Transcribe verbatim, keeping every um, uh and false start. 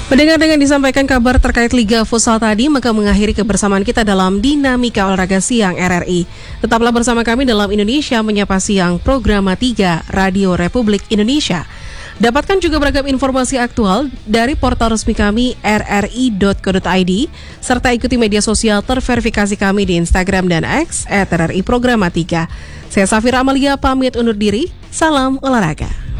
Mendengar dengan disampaikan kabar terkait Liga Futsal tadi, maka mengakhiri kebersamaan kita dalam Dinamika Olahraga Siang R R I. Tetaplah bersama kami dalam Indonesia Menyapa Siang, Program tiga Radio Republik Indonesia. Dapatkan juga beragam informasi aktual dari portal resmi kami r r i dot co dot i d, serta ikuti media sosial terverifikasi kami di Instagram dan X at R R I Program tiga. Saya Safira Amalia pamit undur diri, salam olahraga.